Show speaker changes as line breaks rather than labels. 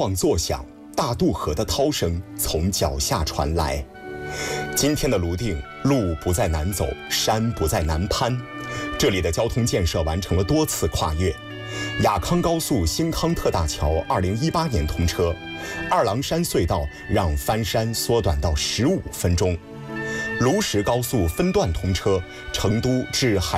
晃作响，大渡河的涛声从脚下传来。今天的泸定，路不再难走，山不再难攀，这里的交通建设完成了多次跨越。雅康高速新康特大桥2018年通车，二郎山隧道让翻山缩短到15分钟。卢石高速分段通车，成都至海